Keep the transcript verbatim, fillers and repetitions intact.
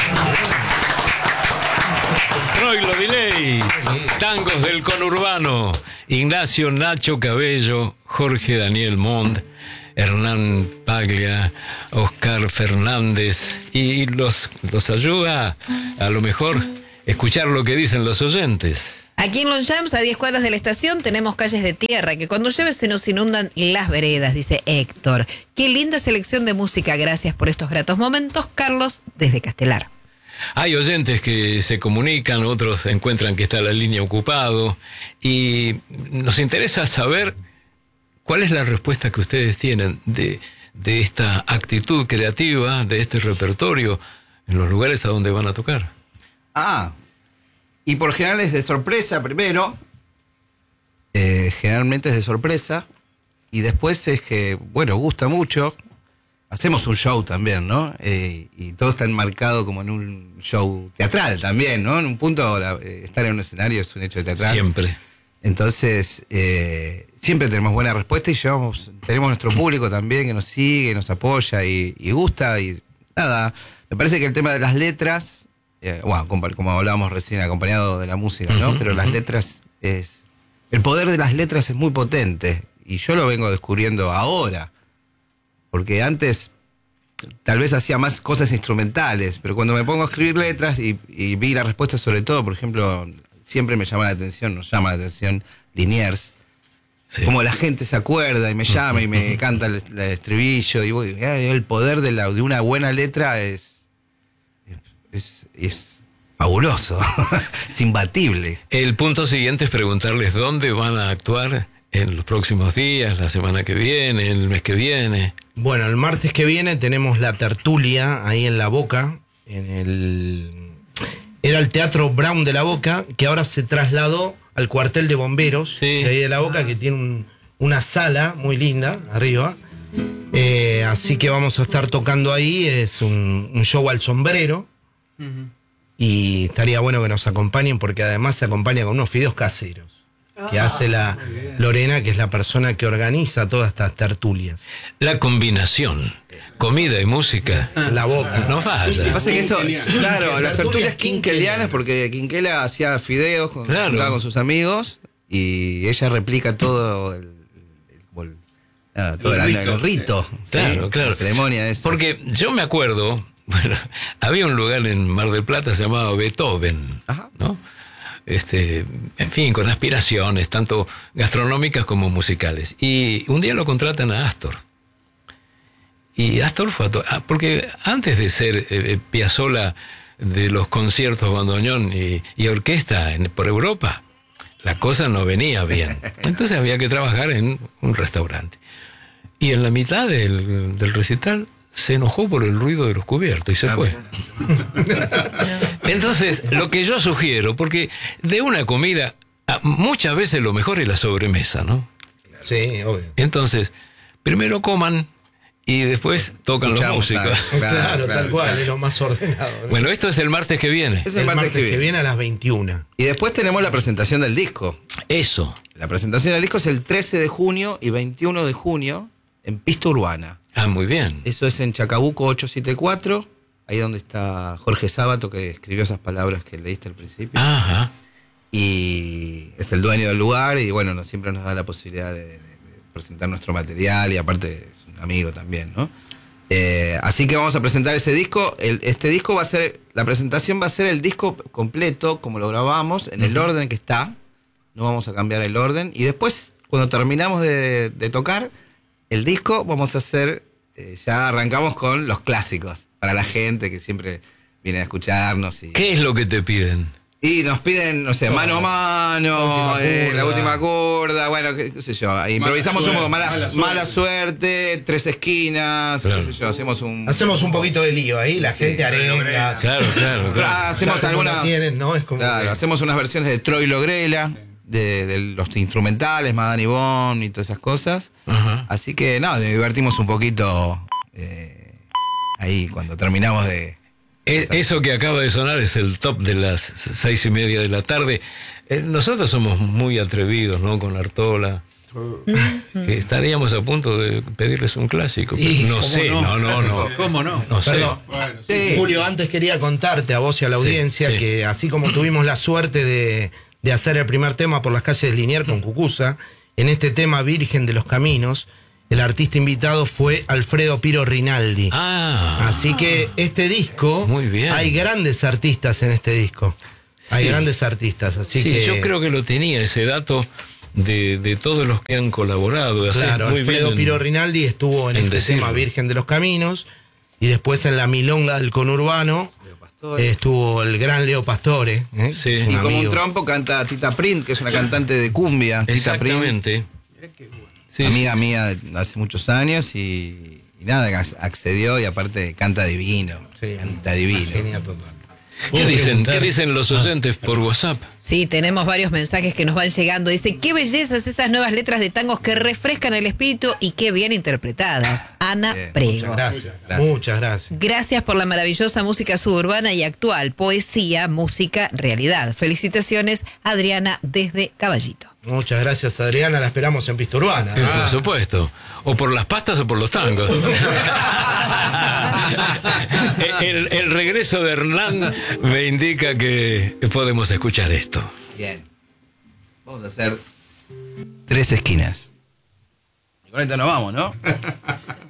Troilo Delay, tangos del conurbano, Ignacio Nacho Cabello, Jorge Daniel Montt, Hernán Paglia, Oscar Fernández, y los, los ayuda a lo mejor escuchar lo que dicen los oyentes. Aquí en Longchamps, a diez cuadras de la estación, tenemos calles de tierra que cuando llueve se nos inundan las veredas, dice Héctor. Qué linda selección de música, gracias por estos gratos momentos, Carlos, desde Castelar. Hay oyentes que se comunican, otros encuentran que está la línea ocupado, y nos interesa saber cuál es la respuesta que ustedes tienen de, de esta actitud creativa, de este repertorio, en los lugares a donde van a tocar. Ah, y por general es de sorpresa primero, eh, generalmente es de sorpresa, y después es que, bueno, gusta mucho, hacemos un show también, ¿no? Eh, y todo está enmarcado como en un show teatral también, ¿no? En un punto, la, eh, estar en un escenario es un hecho teatral. Siempre. Entonces, eh, siempre tenemos buena respuesta y llevamos, tenemos nuestro público también que nos sigue, nos apoya y, y gusta, y nada, me parece que el tema de las letras... Eh, bueno, como, como hablábamos recién, acompañado de la música, ¿no? Uh-huh, pero las uh-huh. letras es... El poder de las letras es muy potente. Y yo lo vengo descubriendo ahora. Porque antes tal vez hacía más cosas instrumentales. Pero cuando me pongo a escribir letras y, y vi la respuesta sobre todo, por ejemplo, siempre me llama la atención, nos llama la atención Liniers. Sí. Como la gente se acuerda y me llama y me canta el, el estribillo. Y voy, el poder de, la, de una buena letra es... Es, es fabuloso, es imbatible. El punto siguiente es preguntarles dónde van a actuar en los próximos días, la semana que viene, el mes que viene. Bueno, el martes que viene tenemos la tertulia ahí en La Boca, en el... Era el Teatro Brown de La Boca, que ahora se trasladó al cuartel de bomberos, sí, de ahí de La Boca, que tiene un, una sala muy linda arriba. Eh, así que vamos a estar tocando ahí, es un, un show al sombrero. Uh-huh. Y estaría bueno que nos acompañen porque además se acompaña con unos fideos caseros ah, que hace la Lorena, que es la persona que organiza todas estas tertulias. La combinación, comida y música, La Boca. No falla. Lo que pasa es que esto, claro, las tertulias quinkelianas, porque Quinquela hacía fideos con, claro. con sus amigos y ella replica todo el, el, el, el, todo el, el rito, el rito claro, ¿sí? Claro. La ceremonia esa. Porque yo me acuerdo. Bueno, había un lugar en Mar del Plata llamado Beethoven, ajá, ¿no? Este, en fin, con aspiraciones, tanto gastronómicas como musicales. Y un día lo contratan a Astor. Y Astor fue a to- ah, porque antes de ser eh, Piazzolla de los conciertos bandoneón y, y orquesta en, por Europa, la cosa no venía bien. Entonces había que trabajar en un restaurante. Y en la mitad del, del recital se enojó por el ruido de los cubiertos y se fue. Entonces, lo que yo sugiero, porque de una comida, muchas veces lo mejor es la sobremesa, ¿no? Sí, obvio. Entonces, primero coman y después tocan los músicos. Claro, claro, claro, tal cual, claro. Es lo más ordenado, ¿no? Bueno, esto es el martes que viene. Es el, el martes, martes que, viene. que viene a las veintiuna. Y después tenemos la presentación del disco. Eso. La presentación del disco es el trece de junio y veintiuno de junio en Pista Urbana. Ah, muy bien. Eso es en Chacabuco ochocientos setenta y cuatro, ahí donde está Jorge Sábato, que escribió esas palabras que leíste al principio. Ajá. Y es el dueño del lugar y bueno, nos, siempre nos da la posibilidad de, de, de presentar nuestro material y aparte es un amigo también, ¿no? Eh, así que vamos a presentar ese disco. El, este disco va a ser, la presentación va a ser el disco completo, como lo grabamos, en uh-huh. el orden que está. No vamos a cambiar el orden. Y después, cuando terminamos de, de tocar el disco, vamos a hacer... Eh, ya arrancamos con los clásicos para la gente que siempre viene a escucharnos. Y, ¿qué es lo que te piden? Y nos piden, no sé, mano a mano, la última, eh, la última curda, bueno, qué, qué sé yo. Improvisamos mala un poco, mala, mala, suerte. mala suerte, tres esquinas, claro. qué sé yo, hacemos un... Hacemos un poquito de lío ahí, la sí, gente arenga. Claro, claro, claro. Hacemos claro, algunas... Tienen, ¿no? Es como claro, que... hacemos unas versiones de Troilo Grela. Sí. De, de los instrumentales, Madame Yvonne y todas esas cosas. Uh-huh. Así que nada, nos divertimos un poquito eh, ahí cuando terminamos de... Es, eso que acaba de sonar es el top de las seis y media de la tarde. Eh, nosotros somos muy atrevidos, ¿no? Con Artola. que estaríamos a punto de pedirles un clásico. Pero Y, no ¿cómo sé, no? no, no, no. ¿Cómo no? No sé. Perdón. Bueno, Sí. Julio, antes quería contarte a vos y a la Sí, audiencia sí. que así como tuvimos la suerte de, de hacer el primer tema por las calles de Liniers con Cucuza, en este tema Virgen de los Caminos, el artista invitado fue Alfredo Piro Rinaldi. Ah, Así que este disco, Muy bien. hay grandes artistas en este disco. Hay Sí. grandes artistas, así sí, que... yo creo que lo tenía ese dato de, de todos los que han colaborado. Así, Claro, muy Alfredo bien en- Piro Rinaldi estuvo en, en este decirlo. tema Virgen de los Caminos, y después en la milonga del conurbano eh, estuvo el gran Leo Pastore. ¿eh? Sí. Es un Y como un amigo. trompo canta Tita Print, que es una cantante de cumbia. Tita Print, Exactamente. Sí, amiga mía de hace muchos años y, y nada, ac- accedió y aparte canta divino. Sí, Canta divino. genial total. ¿Qué dicen? ¿Qué dicen los oyentes por WhatsApp? Sí, tenemos varios mensajes que nos van llegando. Dice, qué bellezas esas nuevas letras de tangos que refrescan el espíritu y qué bien interpretadas. Ana Bien, Prego. Muchas gracias. Gracias. Muchas gracias. Gracias por la maravillosa música suburbana y actual, poesía, música, realidad. Felicitaciones, Adriana, desde Caballito. Muchas gracias, Adriana. La esperamos en Pista Urbana. Eh, Por supuesto. O por las pastas o por los tangos. el, el regreso de Hernán me indica que podemos escuchar esto. Bien. Vamos a hacer tres esquinas. Y con esto nos vamos, ¿no?